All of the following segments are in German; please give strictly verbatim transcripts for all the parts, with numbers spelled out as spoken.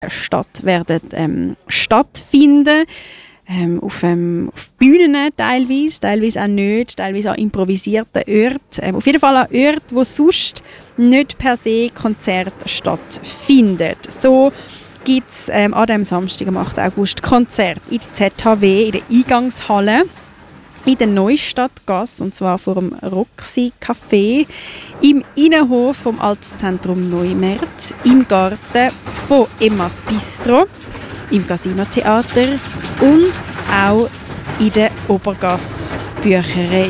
Stadt werden ähm, stattfinden. Ähm, auf, ähm, auf Bühnen teilweise, teilweise auch nicht, teilweise auch improvisierten Orten. Ähm, auf jeden Fall an Orten, wo sonst nicht per se Konzerte stattfinden. So gibt es ähm, an diesem Samstag, am achten August, Konzert in der Z H W, in der Eingangshalle, in der Neustadtgasse, und zwar vor dem Roxy Café, im Innenhof vom Alterszentrum Neumärt, im Garten von Emmas Bistro, im Casino-Theater und auch in der Obergasse Bücherei.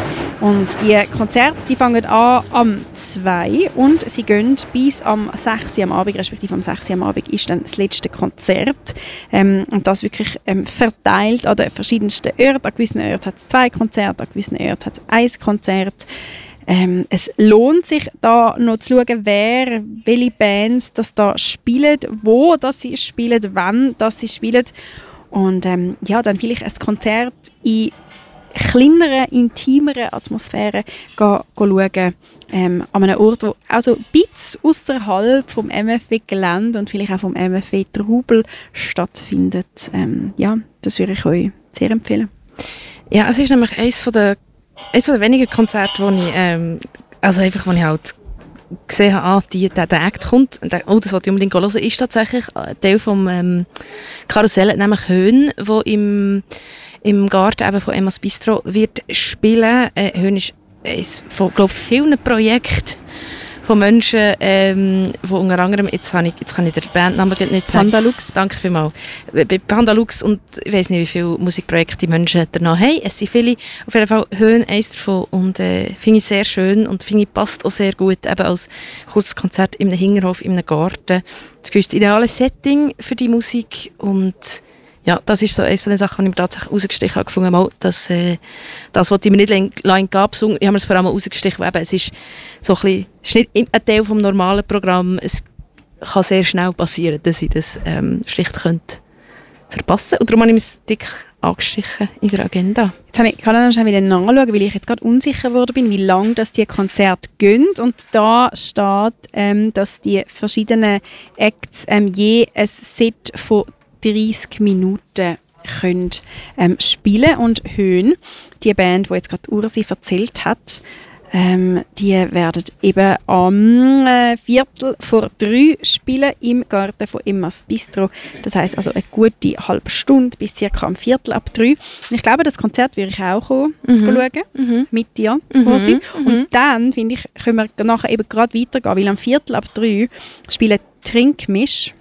Und die Konzerte die fangen an am zwei und sie gehen bis am sechs Uhr am Abend, respektive am sechs Uhr am Abend ist dann das letzte Konzert. Ähm, und das wirklich ähm, verteilt an den verschiedensten Orten. An gewissen Orten hat es zwei Konzerte, an gewissen Orten hat es ein Konzert. Ähm, es lohnt sich da noch zu schauen, wer, welche Bands das da spielen, wo das sie spielen, wann das sie spielen. Und ähm, ja, dann vielleicht ein Konzert in kleineren, intimeren Atmosphäre gehen, gehen schauen, ähm, an einem Ort, wo also ein bisschen außerhalb vom M F W-Gelände und vielleicht auch vom M F W-Trubel stattfindet. Ähm, ja, das würde ich euch sehr empfehlen. Ja, es ist nämlich eines von der eines von den wenigen Konzerte, wo ich, ähm, also einfach, wo ich halt gesehen habe, ah, die, der, der Act kommt, und der, oh, das wollte ich unbedingt hören, ist tatsächlich ein Teil vom ähm, Karussell, nämlich Höhn, wo im im Garten eben von Emmas Bistro wird spielen. Äh, Höhn ist eines von, glaube ich, vielen Projekten von Menschen, ähm, die unter anderem, jetzt, habe ich, jetzt kann ich den Bandnamen nicht sagen. Pandalux. Danke vielmals. Bei Pandalux und ich weiss nicht, wie viele Musikprojekte die Menschen danach haben. Es sind viele. Auf jeden Fall Höhn eins davon und äh, finde ich sehr schön und finde ich passt auch sehr gut eben als kurzes Konzert in einem Hinterhof, in einem Garten. Das ist das ideale Setting für die Musik und ja, das ist so eines von den Sachen, die ich mir tatsächlich rausgestrichen habe, gefunden habe, dass äh, das wollte ich mir nicht lange geben. Ich habe mir es vor allem rausgestrichen, weil eben, es ist so ein bisschen, es ist nicht ein Teil vom normalen Programm. Es kann sehr schnell passieren, dass ich das ähm, schlicht könnte verpassen könnte. Und darum habe ich es dick angestrichen in der Agenda. Jetzt habe ich gerade noch schnell wieder nachschauen, weil ich jetzt gerade unsicher geworden bin, wie lange das die Konzerte gehen. Und da steht, ähm, dass die verschiedenen Acts ähm, je ein Set von dreißig Minuten können, ähm, spielen. Und Höhn, die Band, die jetzt gerade Ursi erzählt hat, ähm, die werden eben am äh, Viertel vor drei spielen im Garten von Emmas Bistro. Das heisst also eine gute halbe Stunde bis circa am Viertel ab drei. Und ich glaube, das Konzert würde ich auch kommen, mhm. schauen, mhm. mit dir, Ursi. Mhm. Und dann, finde ich, können wir nachher eben gerade weitergehen, weil am Viertel ab drei spielen Trinkmisch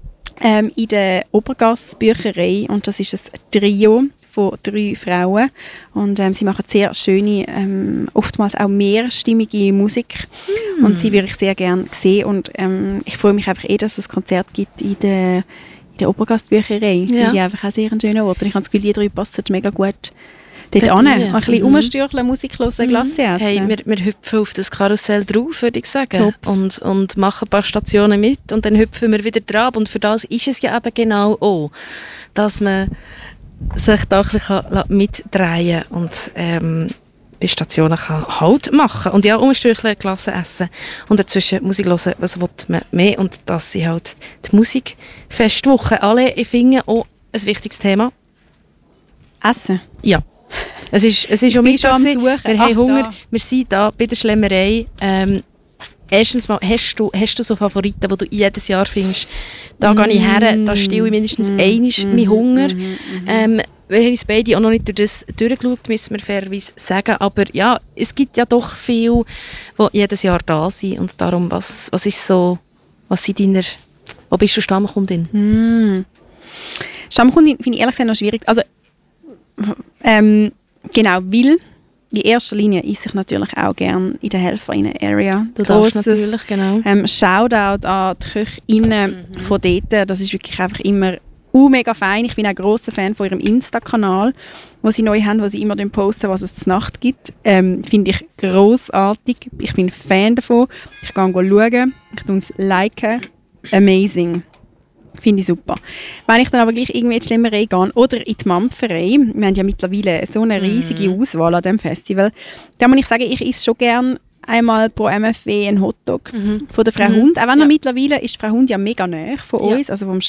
Ähm, in der Obergasse Bücherei und das ist ein Trio von drei Frauen und ähm, sie machen sehr schöne, ähm, oftmals auch mehrstimmige Musik mm. und sie würde ich sehr gerne sehen und ähm, ich freue mich einfach eh, dass es ein Konzert gibt in der, in der Obergasse Bücherei. Ja. Finde ich einfach auch sehr ein schöner Ort und ich habe das Gefühl, die drei passen mega gut dort hin. Ein bisschen mhm. rumstürcheln, Musik hören, mhm. Glasse essen. Hey, wir, wir hüpfen auf das Karussell drauf, würde ich sagen. Und, und machen ein paar Stationen mit und dann hüpfen wir wieder dran. Und für das ist es ja eben genau auch, dass man sich da ein bisschen mitdrehen kann und ähm, bei Stationen kann Halt machen. Und ja, umstürcheln, Glasse essen und dazwischen Musik hören, was will man mehr. Und das sind halt die Musikfestwochen. Alle finden auch ein wichtiges Thema. Essen? Ja. Es ist, es ist schon Mittag, wir Ach, haben Hunger, da. wir sind da bei der Schlemmerei. Ähm, erstens mal, hast du, hast du so Favoriten, die du jedes Jahr findest? Da mm. gehe ich her, da stille ich mindestens mm. einmal mm. meinen Hunger. Mm. Ähm, wir haben uns beide auch noch nicht durch das durchgeschaut, müssen wir fairerweise sagen. Aber ja, es gibt ja doch viele, die jedes Jahr da sind. Und darum, was, was ist so, was sind deiner, wo bist du Stammkundin? Mm. Stammkundin finde ich ehrlich gesagt noch schwierig. Also, Ähm, genau, weil in erster Linie esse ich natürlich auch gerne in der Helferinnen-Area. Du darfst natürlich, genau. Ähm, Shoutout an die Köchinnen mhm. von dort. Das ist wirklich einfach immer uh, mega fein. Ich bin auch grosser Fan von ihrem Insta-Kanal, wo sie neu haben, wo sie immer posten, was es zur Nacht gibt. Ähm, finde ich grossartig. Ich bin Fan davon. Ich gehe schauen. Ich tue es liken. Amazing. Finde ich super. Wenn ich dann aber gleich irgendwie in die Schlemmerei gehe oder in die Mampferei, wir haben ja mittlerweile so eine riesige mm. Auswahl an diesem Festival, dann muss ich sagen, ich esse schon gerne einmal pro M F W einen Hotdog Mhm. von der Frau Mhm. Hund. Auch wenn Ja. er mittlerweile ist Frau Hund ja mega nahe von Ja. uns, also vom